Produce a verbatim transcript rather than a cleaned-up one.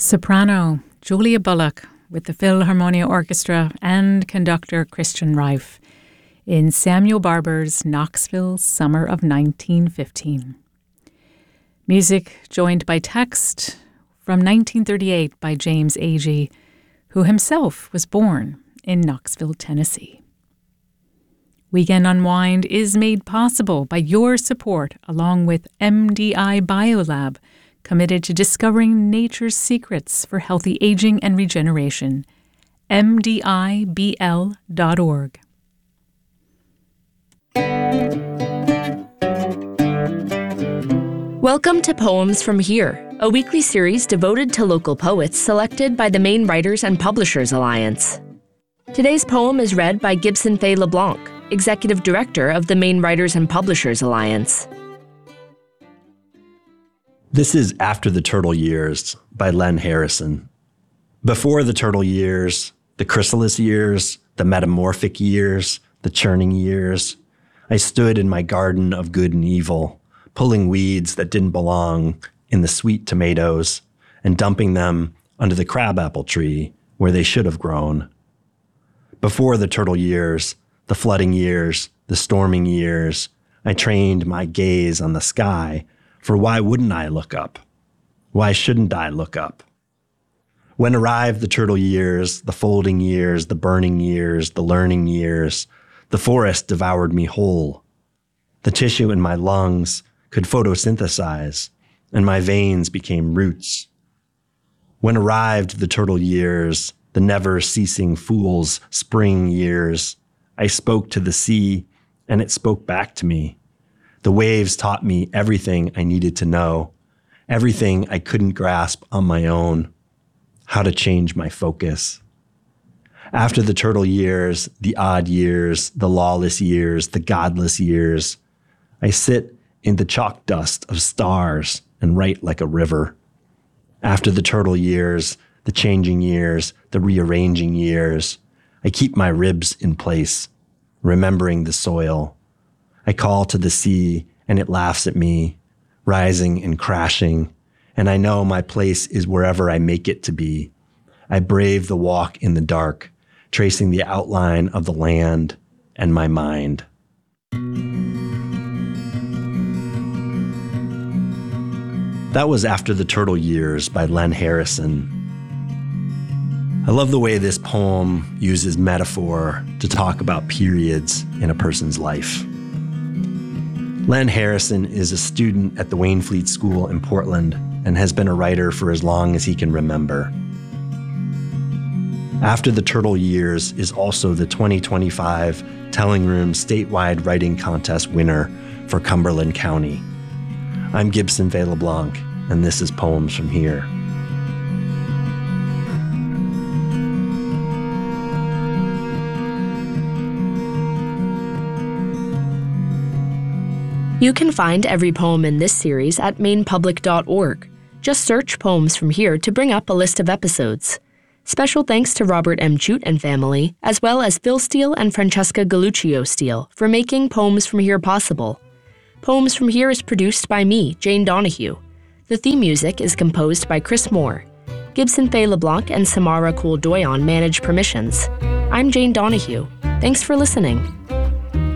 Soprano Julia Bullock with the Philharmonia Orchestra and conductor Christian Reif in Samuel Barber's Knoxville Summer of nineteen fifteen. Music joined by text from nineteen thirty-eight by James Agee, who himself was born in Knoxville, Tennessee. Weekend Unwind is made possible by your support along with M D I Biolab, committed to discovering nature's secrets for healthy aging and regeneration. M D I B L dot org. Welcome to Poems from Here, a weekly series devoted to local poets selected by the Maine Writers and Publishers Alliance. Today's poem is read by Gibson Fay LeBlanc, Executive Director of the Maine Writers and Publishers Alliance. This is After the Turtle Years by Len Harrison. Before the turtle years, the chrysalis years, the metamorphic years, the churning years, I stood in my garden of good and evil, pulling weeds that didn't belong in the sweet tomatoes and dumping them under the crabapple tree where they should have grown. Before the turtle years, the flooding years, the storming years, I trained my gaze on the sky. For why wouldn't I look up? Why shouldn't I look up? When arrived the turtle years, the folding years, the burning years, the learning years, the forest devoured me whole. The tissue in my lungs could photosynthesize, and my veins became roots. When arrived the turtle years, the never-ceasing fool's spring years, I spoke to the sea, and it spoke back to me. The waves taught me everything I needed to know, everything I couldn't grasp on my own, how to change my focus. After the turtle years, the odd years, the lawless years, the godless years, I sit in the chalk dust of stars and write like a river. After the turtle years, the changing years, the rearranging years, I keep my ribs in place, remembering the soil. I call to the sea, and it laughs at me, rising and crashing, and I know my place is wherever I make it to be. I brave the walk in the dark, tracing the outline of the land and my mind. That was After the Turtle Years by Len Harrison. I love the way this poem uses metaphor to talk about periods in a person's life. Len Harrison is a student at the Waynflete School in Portland and has been a writer for as long as he can remember. After the Turtle Years is also the twenty twenty-five Telling Room statewide writing contest winner for Cumberland County. I'm Gibson Fay LeBlanc, and this is Poems from Here. You can find every poem in this series at maine public dot org. Just search Poems from Here to bring up a list of episodes. Special thanks to Robert M. Chute and family, as well as Phil Steele and Francesca Galuccio Steele for making Poems from Here possible. Poems from Here is produced by me, Jane Donahue. The theme music is composed by Chris Moore. Gibson Fay LeBlanc and Samara Kool-Doyon manage permissions. I'm Jane Donahue. Thanks for listening.